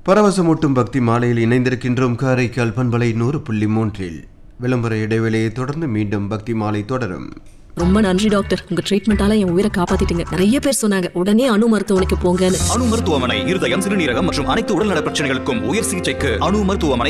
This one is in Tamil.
பரவசமூட்டும் பக்தி மாலையில் இணைந்திருக்கின்றோம். காரைக்கால் பண்பலை 100.3 விளம்பர இடைவேளையை தொடர்ந்து மீண்டும் பக்தி மாலை தொடரும். ரொம்ப நன்றி டாக்டர், உங்க ட்ரீட்மெண்டால என் உயிரை காப்பாத்திட்டீங்க. நிறைய பேர் சொன்னாங்க உடனே அணு மருத்துவமனைக்கு போங்கன்னு. அணு மருத்துவமனை இருதயம், சிறுநீரகம் மற்றும் அனைத்து உடல்நல பிரச்சனைகளுக்கும் உயர் சிகிச்சைக்கு அணு மருத்துவமனை